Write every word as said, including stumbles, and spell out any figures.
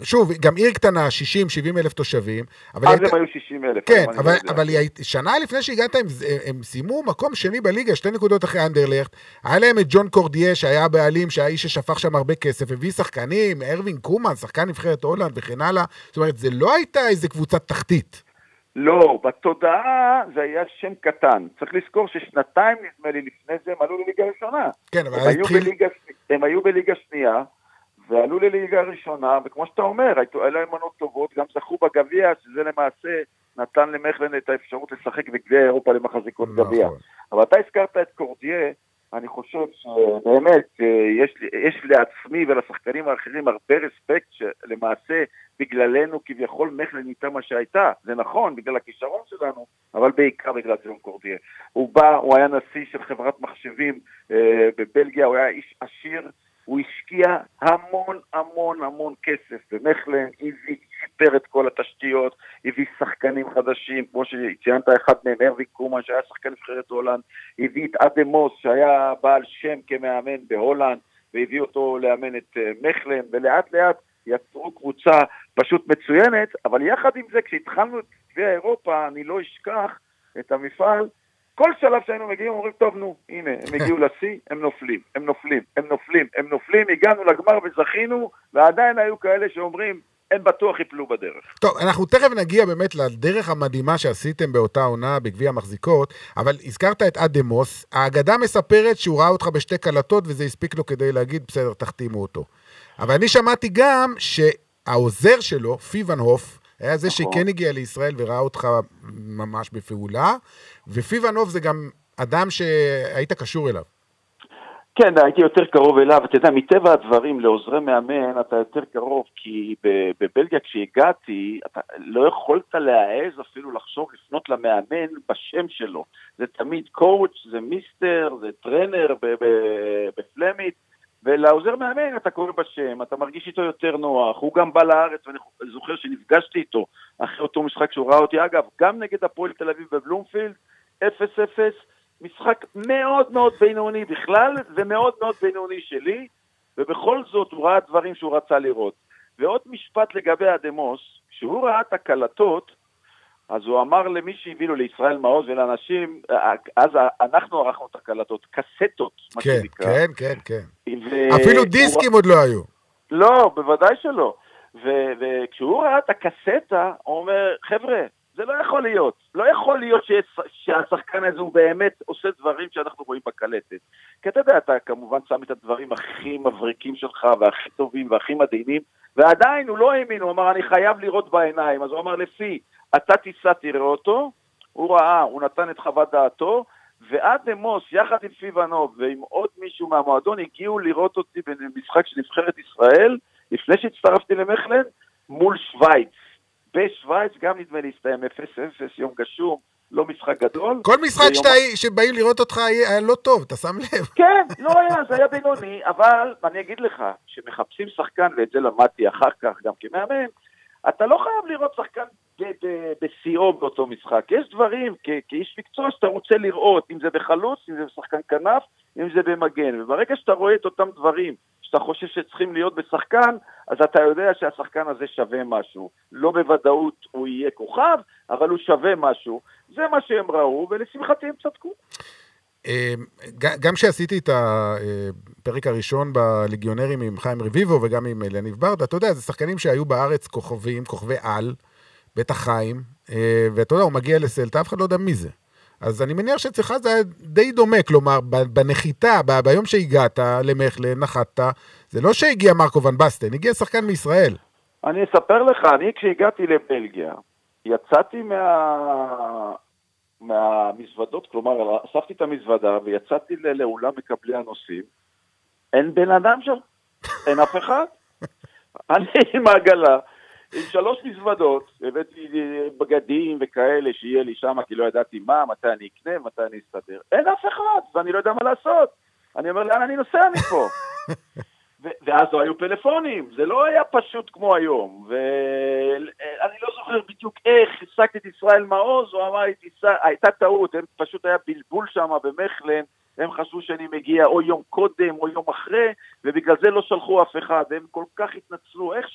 שוב, גם עיר קטנה, שישים שבעים אלף תושבים. אז הם היו שישים אלף. כן, אבל שנה לפני שהגעת, הם סיימו מקום שני בליגה, שתי נקודות אחרי אנדרלכט, היה להם את ג'ון קורדיה, שהיה בעלים, שהיה איש ששפך שם הרבה כסף, הביא שחקנים, ארווין קומן, שחקן נבחרת הולנד וכן הלאה, זאת אומרת, זה לא הייתה איזה קבוצת תחתית. לא, בתודעה זה היה שם קטן. צריך לזכור ששנתיים נדמה לי לפני זה הם עלו לליגה ראשונה. כן, אבל הם, היו התחיל... בליגה, הם היו בליגה שנייה, ועלו לליגה ראשונה, וכמו שאתה אומר, היו להם מנות טובות, גם זכו בגביע, שזה למעשה נתן למכלן את האפשרות לשחק בגביע אירופה למחזיקות גביע. אבל אתה הזכרת את קורדיה, אני חושב שבאמת יש, יש לעצמי ולשחקנים האחרים הרבה רספקט שלמעשה בגללנו כביכול מכלן ניתה מה שהייתה. זה נכון, בגלל הכישרון שלנו, אבל בעיקר בגלל ג'ון קורדיה. הוא בא, הוא היה נשיא של חברת מחשבים אה, בבלגיה, הוא היה איש עשיר, הוא השקיע המון המון המון כסף במכלן, הביא, שיפר את כל התשתיות, הביא שחקנים חדשים, כמו שציינת אחד מהם, ארווין קומן, שהיה שחקן נבחרת הולנד, הביא את אדמוס, שהיה בעל שם כמאמן בהולנד, והביא אותו לאמן את מכלן, ולאט לאט יצרו קבוצה פשוט מצוינת, אבל יחד עם זה, כשהתחלנו את גביע אירופה, אני לא אשכח את המפעל, כל שלב שהיינו מגיעים, אומרים, טוב, נו, הנה, הם הגיעו לשיא, הם נופלים, הם נופלים, הם נופלים, הם נופלים, הגענו לגמר וזכינו, ועדיין היו כאלה שאומרים, הם בטוח יפלו בדרך. טוב, אנחנו תכף נגיע באמת לדרך המדהימה שעשיתם באותה עונה בגביע המחזיקות, אבל הזכרת את אדמוס, האגדה מספרת שהוא ראה אותך בשתי קלטות, וזה הספיק לו כדי להגיד, בסדר, תחתימו אותו. אבל אני שמעתי גם שהעוזר שלו, פיבנהוף, היה זה שכן הגיע לישראל וראה אותך ממש בפעולה, ופיבנהוף זה גם אדם שהיית קשור אליו. כן, הייתי יותר קרוב אליו, אתה יודע, מטבע הדברים לעוזרי מאמן אתה יותר קרוב, כי בבלגיה כשהגעתי, אתה לא יכולת להעז אפילו לחשוב לפנות למאמן בשם שלו. זה תמיד קואוץ', זה מיסטר, זה טרנר בפלמית, ולעוזר מאמן אתה קורא בשם, אתה מרגיש איתו יותר נוח, הוא גם בא לארץ, ואני זוכר שנפגשתי איתו אחרי אותו משחק שהוא ראה אותי, אגב, גם נגד הפועל תל אביב בבלומפילד, אפס אפס, משחק מאוד מאוד בינוני בכלל, ומאוד מאוד בינוני שלי, ובכל זאת הוא ראה דברים שהוא רצה לראות. ועוד משפט לגבי אדמוס, כשהוא ראה את הקלטות, אז הוא אמר למי שהביא לו, לישראל מעוז ולאנשים, אז אנחנו ערכנו את הקלטות, קסטות, מה כן, שנקרא. כן, כן, כן. ו... אפילו דיסקים הוא... עוד לא היו. לא, בוודאי שלא. ו... וכשהוא ראה את הקסטה, הוא אומר, חבר'ה, זה לא יכול להיות. לא יכול להיות ש... שהשחקן הזה הוא באמת עושה דברים שאנחנו רואים בקלטת. כי אתה יודע, אתה כמובן שם את הדברים הכי מבריקים שלך, והכי טובים והכי מדהימים, ועדיין הוא לא האמין, הוא אמר, אני חייב לראות בעיניים. אז הוא אמר, לפי, אתה תיסע, תראה אותו, הוא ראה, הוא נתן את חוות דעתו, ואדמוס, יחד עם פיבנוב ועם עוד מישהו מהמועדון, הגיעו לראות אותי במשחק של נבחרת ישראל, לפני שהצטרפתי למכלן, מול שוויץ. בשוויץ גם נדמה להסתיים אפס אפס, יום גשום, לא משחק גדול. כל משחק שאתה, שבאים לראות אותך היה לא טוב, אתה שם לב. כן, לא היה, זה היה בינוני, אבל אני אגיד לך, שמחפשים שחקן, ואת זה למדתי אחר כך גם כמאמן, אתה לא חייב לראות שחקן בסיאו באותו משחק. יש דברים, כאיש מקצוע שאתה רוצה לראות, אם זה בחלוץ, אם זה בשחקן כנף, אם זה במגן. וברגע שאתה רואה את אותם דברים, שאתה חושב שצריכים להיות בשחקן, אז אתה יודע שהשחקן הזה שווה משהו. לא בוודאות הוא יהיה כוכב, אבל הוא שווה משהו. זה מה שהם ראו, ולשמחתי הם צדקו. גם שעשיתי את הפרק הראשון בליגיונרים עם חיים רביבו וגם עם לניב ברדה, אתה יודע, זה שחקנים שהיו בארץ כוכבים, כוכבי על, בטח חיים, ואתה יודע, הוא מגיע לסלטה, אף אחד לא יודע מי זה. אז אני מניח שצריך זה די דומה, כלומר, בנחיתה, ביום שהגעת למכלן, נחת, זה לא שהגיע מרקו ון בסטן, הגיע שחקן מישראל. אני אספר לך, אני כשהגעתי לבלגיה, יצאתי מה... מהמזוודות, כלומר, אספתי את המזוודה ויצאתי לאולם מקבלי הנושאים, אין בן אדם שם, אין אף אחד. אני עם העגלה, עם שלוש מזוודות, הבאתי בגדים וכאלה שיהיה לי שם, כי לא ידעתי מה, מתי אני אקנה, מתי אני אסתדר. אין אף אחד, ואני לא יודע מה לעשות. אני אומר, לאן אני נוסע מפה? ואז לא היו פלאפונים, זה לא היה פשוט כמו היום, ואני לא זוכר בדיוק איך, השגתי את ישראל מעוז, הוא אמר, הייתה טעות, פשוט היה בלבול שם במכלן, הם חשבו שאני מגיע או יום קודם או יום אחרי, ובגלל זה לא שלחו אף אחד, הם כל כך התנצלו, איך